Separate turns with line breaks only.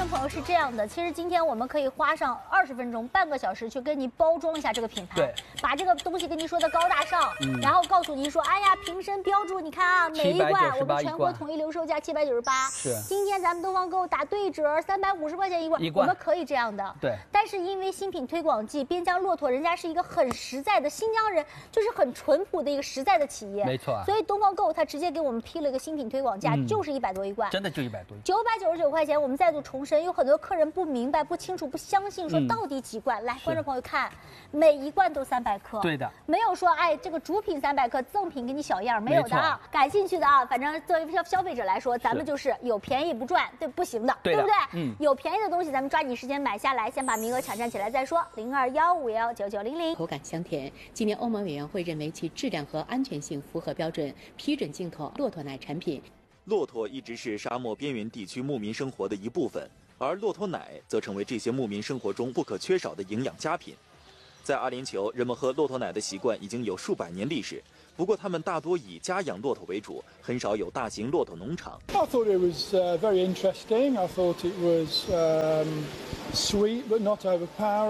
众朋友是这样的，其实今天我们可以花上20分钟、半个小时去跟您包装一下这个品牌，
对，
把这个东西跟您说的高大上，然后告诉您说，哎呀，瓶身标注，你看啊，每一罐我们全国统一零售价798，
是，
今天咱们东方购物打对折，350块钱一罐，我们可以这样的，
对。
但是因为新品推广季，边疆骆驼人家是一个很实在的新疆人，就是很淳朴的一个实在的企业，
没错。
所以东方购物它直接给我们批了一个新品推广价，就是100多一罐，
真的就100多
，999块钱。我们再度重申，有很多客人不明白、不清楚、不相信，说到底几罐？来，观众朋友看，每一罐都300克，
对的，
没有说哎这个主品300克，赠品给你小样，没有的啊。感兴趣的啊，反正作为消费者来说，咱们就是有便宜不赚，对不行的，对不对？有便宜的东西咱们抓紧时间买下来，先把名额抢占起来再说。0215119900。
口感香甜。今年欧盟委员会认为其质量和安全性符合标准，批准进口骆驼奶产品。
骆驼一直是沙漠边缘地区牧民生活的一部分，而骆驼奶则成为这些牧民生活中不可缺少的营养佳品。在阿联酋，人们喝骆驼奶的习惯已经有数百年历史，不过他们大多以家养骆驼为主，很少有大型骆驼农场。
I thought it was very interesting. I thought it was sweet but not overpowering.